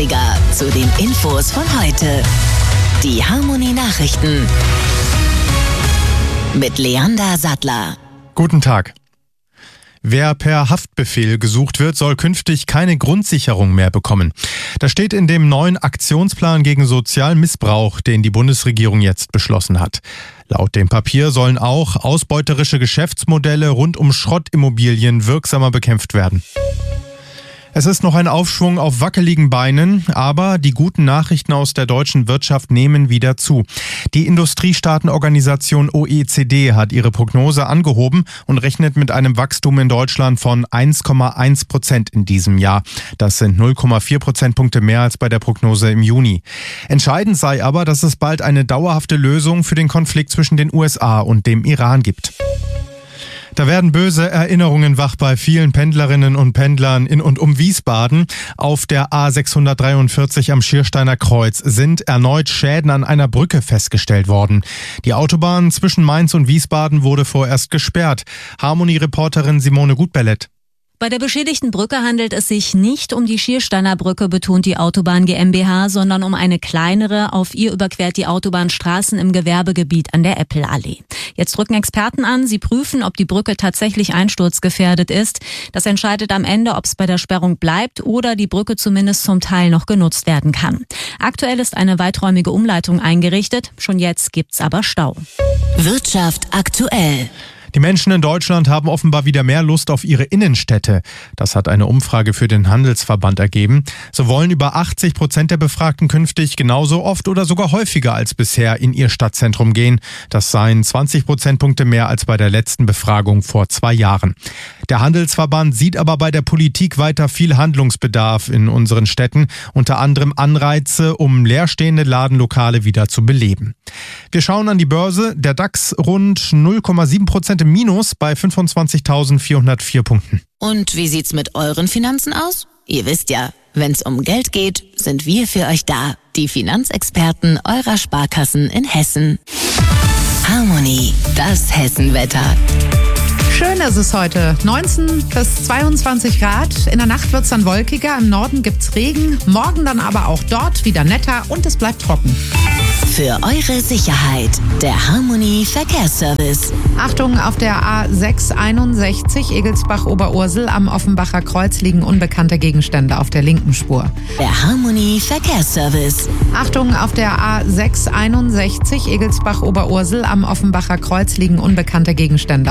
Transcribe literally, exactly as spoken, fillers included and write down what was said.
neunziger zu den Infos von heute. Die Harmony Nachrichten mit Leander Sattler. Guten Tag. Wer per Haftbefehl gesucht wird, soll künftig keine Grundsicherung mehr bekommen. Das steht in dem neuen Aktionsplan gegen Sozialmissbrauch, den die Bundesregierung jetzt beschlossen hat. Laut dem Papier sollen auch ausbeuterische Geschäftsmodelle rund um Schrottimmobilien wirksamer bekämpft werden. Es ist noch ein Aufschwung auf wackeligen Beinen, aber die guten Nachrichten aus der deutschen Wirtschaft nehmen wieder zu. Die Industriestaatenorganisation O E C D hat ihre Prognose angehoben und rechnet mit einem Wachstum in Deutschland von eins Komma eins Prozent in diesem Jahr. Das sind null Komma vier Prozentpunkte mehr als bei der Prognose im Juni. Entscheidend sei aber, dass es bald eine dauerhafte Lösung für den Konflikt zwischen den U S A und dem Iran gibt. Da werden böse Erinnerungen wach bei vielen Pendlerinnen und Pendlern in und um Wiesbaden. Auf der A sechshundertdreiundvierzig am Schiersteiner Kreuz sind erneut Schäden an einer Brücke festgestellt worden. Die Autobahn zwischen Mainz und Wiesbaden wurde vorerst gesperrt. Harmony-Reporterin Simone Gutbellett. Bei der beschädigten Brücke handelt es sich nicht um die Schiersteiner Brücke, betont die Autobahn GmbH, sondern um eine kleinere. Auf ihr überquert die Autobahn Straßen im Gewerbegebiet an der Eppelallee. Jetzt rücken Experten an, sie prüfen, ob die Brücke tatsächlich einsturzgefährdet ist. Das entscheidet am Ende, ob es bei der Sperrung bleibt oder die Brücke zumindest zum Teil noch genutzt werden kann. Aktuell ist eine weiträumige Umleitung eingerichtet, schon jetzt gibt's aber Stau. Wirtschaft aktuell. Die Menschen in Deutschland haben offenbar wieder mehr Lust auf ihre Innenstädte. Das hat eine Umfrage für den Handelsverband ergeben. So wollen über achtzig Prozent der Befragten künftig genauso oft oder sogar häufiger als bisher in ihr Stadtzentrum gehen. Das seien zwanzig Prozentpunkte mehr als bei der letzten Befragung vor zwei Jahren. Der Handelsverband sieht aber bei der Politik weiter viel Handlungsbedarf in unseren Städten, unter anderem Anreize, um leerstehende Ladenlokale wieder zu beleben. Wir schauen an die Börse. Der DAX rund null Komma sieben Prozent im Minus bei fünfundzwanzigtausendvierhundertvier Punkten. Und wie sieht's mit euren Finanzen aus? Ihr wisst ja, wenn's um Geld geht, sind wir für euch da. Die Finanzexperten eurer Sparkassen in Hessen. Harmony, das Hessenwetter. Schön ist es heute. neunzehn bis zweiundzwanzig Grad. In der Nacht wird es dann wolkiger. Im Norden gibt's Regen. Morgen dann aber auch dort wieder netter und es bleibt trocken. Für eure Sicherheit, der Harmony Verkehrsservice. Achtung, auf der A sechshunderteinundsechzig Egelsbach-Oberursel am Offenbacher Kreuz liegen unbekannte Gegenstände auf der linken Spur. Der Harmony Verkehrsservice. Achtung, auf der A sechshunderteinundsechzig Egelsbach-Oberursel am Offenbacher Kreuz liegen unbekannte Gegenstände